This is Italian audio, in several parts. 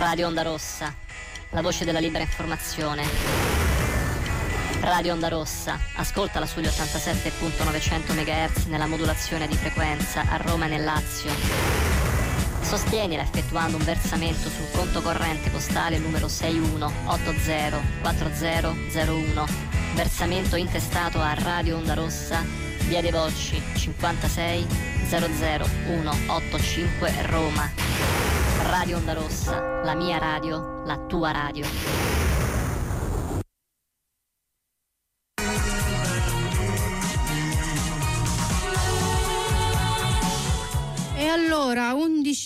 Radio Onda Rossa, la voce della libera informazione. Radio Onda Rossa, ascoltala sugli 87.900 MHz nella modulazione di frequenza a Roma e nel Lazio. Sostienila effettuando un versamento sul conto corrente postale numero 61804001. Versamento intestato a Radio Onda Rossa, via dei Volsci 56 00185 Roma. Radio Onda Rossa, la mia radio, la tua radio. E allora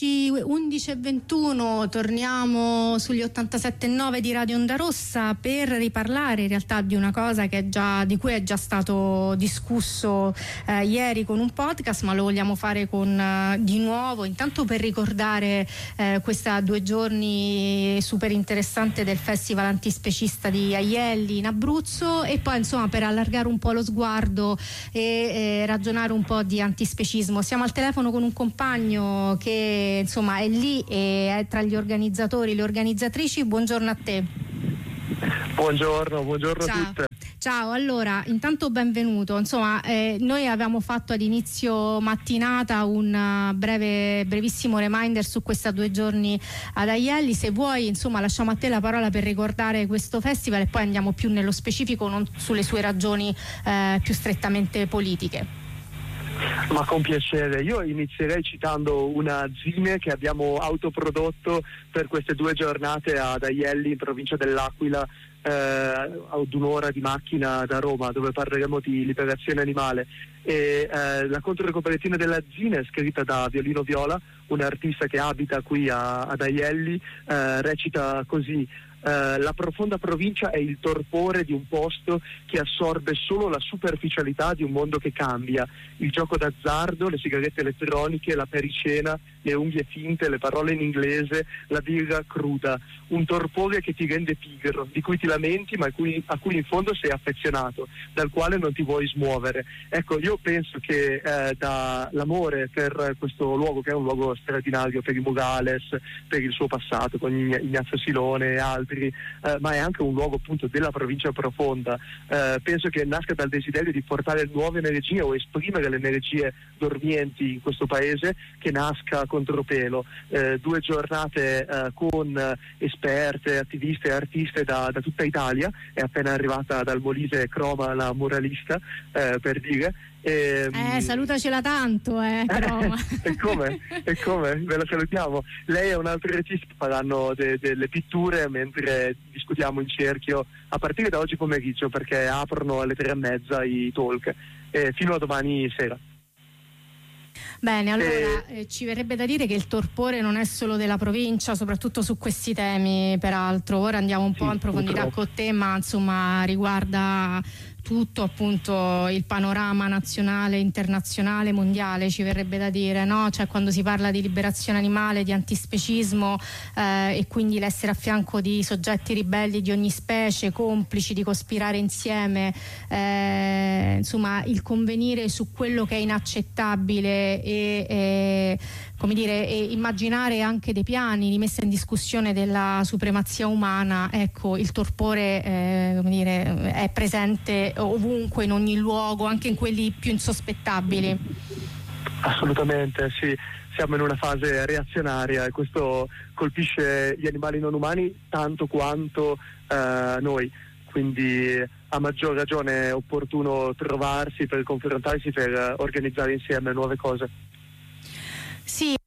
11:21 torniamo sugli 87.9 di Radio Onda Rossa per riparlare in realtà di una cosa di cui è già stato discusso ieri con un podcast, ma lo vogliamo fare di nuovo, intanto per ricordare questa 2 giorni super interessante del Festival Antispecista di Aielli in Abruzzo, e poi insomma per allargare un po' lo sguardo e ragionare un po' di antispecismo. Siamo al telefono con un compagno che insomma è lì e è tra gli organizzatori, le organizzatrici. Buongiorno a te. Buongiorno Ciao. a tutte. Ciao, allora intanto benvenuto. Insomma, noi avevamo fatto ad inizio mattinata un brevissimo reminder su questa 2 giorni ad Aielli. Se vuoi, insomma, lasciamo a te la parola per ricordare questo festival e poi andiamo più nello specifico, non sulle sue ragioni più strettamente politiche. Ma con piacere. Io inizierei citando una zine che abbiamo autoprodotto per queste 2 giornate ad Aielli, in provincia dell'Aquila, ad un'ora di macchina da Roma, dove parleremo di liberazione animale. E la controcopertina della zine è scritta da Violino Viola, un artista che abita qui ad Aielli. Recita così: la profonda provincia è il torpore di un posto che assorbe solo la superficialità di un mondo che cambia, il gioco d'azzardo, le sigarette elettroniche, la pericena, le unghie finte, le parole in inglese, la birra cruda, un torpore che ti rende pigro, di cui ti lamenti ma a cui in fondo sei affezionato, dal quale non ti vuoi smuovere. Ecco, io penso che dall'amore per questo luogo, che è un luogo straordinario per i Murales, per il suo passato con Ignazio Silone e altri, ma è anche un luogo appunto della provincia profonda, penso che nasca dal desiderio di portare nuove energie o esprimere le energie dormienti in questo paese, che nasca contropelo. 2 giornate con esperte, attiviste e artiste da tutta Italia. È appena arrivata dal Molise Croma, la muralista, per dire. Salutacela tanto, Croma. E come? Ve la salutiamo. Lei e un altro regista faranno delle pitture mentre discutiamo in cerchio a partire da oggi pomeriggio, perché aprono alle 3:30 i talk, fino a domani sera. Bene, allora ci verrebbe da dire che il torpore non è solo della provincia, soprattutto su questi temi, peraltro. Ora andiamo un po' in profondità con te, ma insomma riguarda tutto appunto il panorama nazionale, internazionale, mondiale, ci verrebbe da dire, no? Cioè, quando si parla di liberazione animale, di antispecismo, e quindi l'essere a fianco di soggetti ribelli di ogni specie, complici di cospirare insieme, insomma il convenire su quello che è inaccettabile e come dire, e immaginare anche dei piani di messa in discussione della supremazia umana. Ecco, il torpore come dire, è presente ovunque, in ogni luogo, anche in quelli più insospettabili. Assolutamente, sì. Siamo in una fase reazionaria e questo colpisce gli animali non umani tanto quanto noi, quindi a maggior ragione è opportuno trovarsi per confrontarsi, per organizzare insieme nuove cose. Sì,